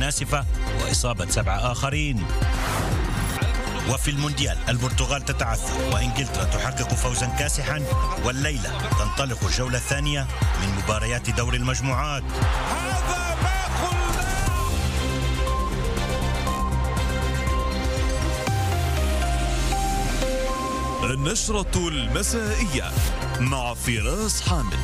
ناسفة وإصابة 7 آخرين. وفي المونديال البرتغال تتعثر وإنجلترا تحقق فوزا كاسحا، والليلة تنطلق الجولة الثانية من مباريات دور المجموعات. هذا ما قلنا. النشرة المسائية مع فراس حامد.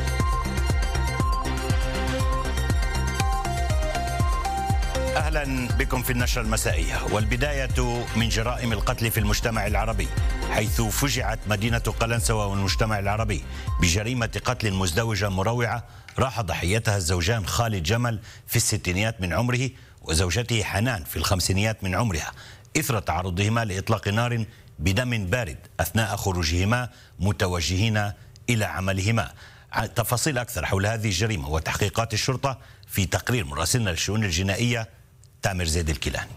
أهلا بكم في النشرة المسائية، والبداية من جرائم القتل في المجتمع العربي، حيث فجعت مدينة قلنسوة والمجتمع العربي بجريمة قتل مزدوجة مروعة راح ضحيتها الزوجان خالد جمل في الستينيات من عمره وزوجته حنان في الخمسينيات من عمرها، إثر تعرضهما لإطلاق نار بدم بارد أثناء خروجهما متوجهين إلى عملهما. تفاصيل أكثر حول هذه الجريمة وتحقيقات الشرطة في تقرير مراسلنا للشؤون الجنائية تامر زيد الكيلاني.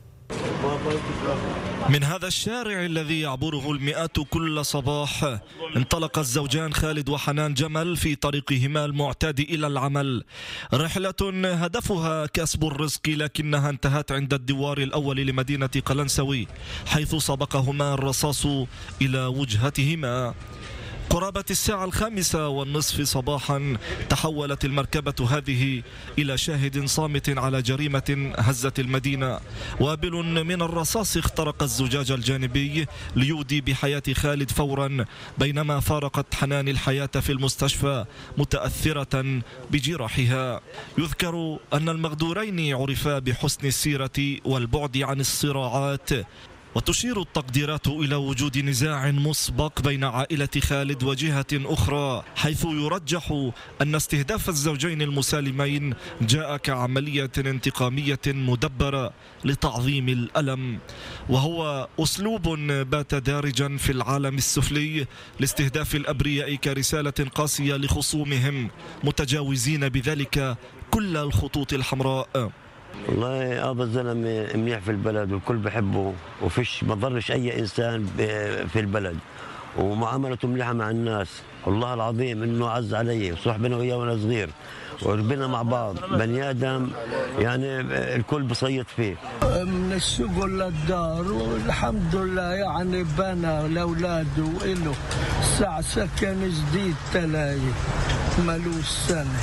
من هذا الشارع الذي يعبره المئات كل صباح انطلق الزوجان خالد وحنان جمل في طريقهما المعتاد إلى العمل، رحلة هدفها كسب الرزق، لكنها انتهت عند الدوار الأول لمدينة قلنسوي، حيث سبقهما الرصاص إلى وجهتهما. قرابة الساعة 5:30 صباحا تحولت المركبة هذه إلى شاهد صامت على جريمة هزت المدينة. وابل من الرصاص اخترق الزجاج الجانبي ليودي بحياة خالد فورا، بينما فارقت حنان الحياة في المستشفى متأثرة بجراحها. يذكر أن المغدورين عرفا بحسن السيرة والبعد عن الصراعات، وتشير التقديرات إلى وجود نزاع مسبق بين عائلة خالد وجهة أخرى، حيث يرجح أن استهداف الزوجين المسالمين جاء كعملية انتقامية مدبرة لتعظيم الألم، وهو أسلوب بات دارجا في العالم السفلي لاستهداف الأبرياء كرسالة قاسية لخصومهم، متجاوزين بذلك كل الخطوط الحمراء. والله ابو الزلمه منيح في البلد والكل بحبه، وفيش ما ضرش اي انسان في البلد، ومعاملته منيحه مع الناس. والله العظيم انه عز علي وصحبنا وياه وانا صغير وربنا مع بعض، بني ادم يعني الكل بصيط فيه. من الشغل للدار والحمد لله، يعني بنى لاولاده وإله ساعة سكن جديد تلاقي ملوش سنه.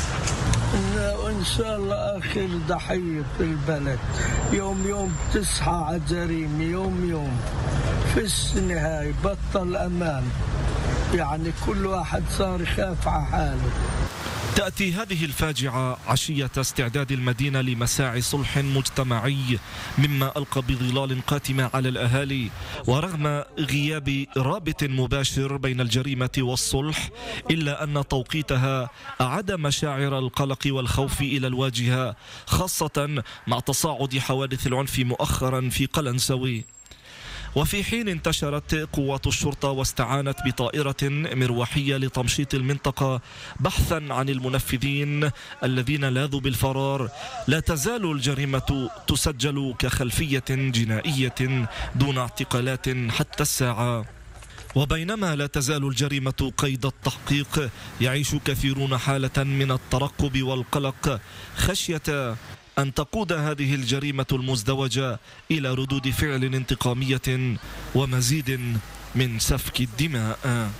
إن شاء الله آخر ضحية في البلد، يوم يوم تصحى على جريمة، يوم فيش نهاية، بطل أمان، يعني كل واحد صار يخاف على حاله. تأتي هذه الفاجعة عشية استعداد المدينة لمساعي صلح مجتمعي، مما ألقى بظلال قاتمة على الأهالي. ورغم غياب رابط مباشر بين الجريمة والصلح، إلا أن توقيتها أعاد مشاعر القلق والخوف إلى الواجهة، خاصة مع تصاعد حوادث العنف مؤخرا في قلنسوي. وفي حين انتشرت قوات الشرطة واستعانت بطائرة مروحية لتمشيط المنطقة بحثا عن المنفذين الذين لاذوا بالفرار، لا تزال الجريمة تسجل كخلفية جنائية دون اعتقالات حتى الساعة. وبينما لا تزال الجريمة قيد التحقيق، يعيش كثيرون حالة من الترقب والقلق خشية أن تقود هذه الجريمة المزدوجة إلى ردود فعل انتقامية ومزيد من سفك الدماء.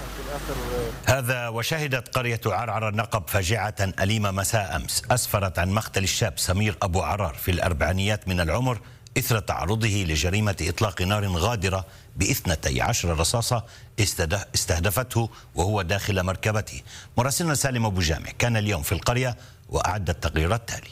هذا وشهدت قرية عرعر النقب فاجعة أليمة مساء أمس أسفرت عن مقتل الشاب سمير أبو عرار في الأربعينيات من العمر إثر تعرضه لجريمة إطلاق نار غادرة ب12 رصاصة استهدفته وهو داخل مركبته. مراسلنا سالم أبو جامع كان اليوم في القرية وأعد التقرير التالي.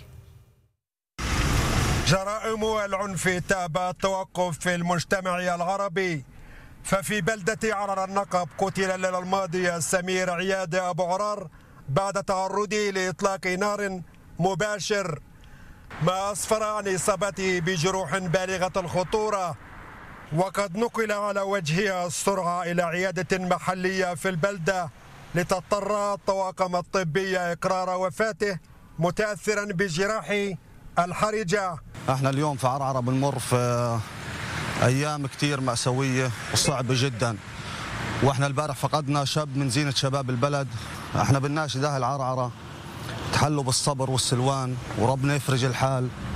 جرائم العنف تاب التوقف في المجتمع العربي، ففي بلدة عرعر النقب قتل الليلة الماضية سمير عياد أبو عرار بعد تعرضه لإطلاق نار مباشر، ما أسفر عن إصابته بجروح بالغة الخطورة، وقد نقل على وجهها السرعة إلى عيادة محلية في البلدة لتضطر الطواقم الطبية إقرار وفاته متأثرا بجراحه الحرجة. احنا اليوم في عرعر بنمر في ايام كثير مأساوية وصعبة جدا، واحنا البارح فقدنا شاب من زينة شباب البلد. احنا بنناشد اهل عرعرة تحلوا بالصبر والسلوان وربنا يفرج الحال.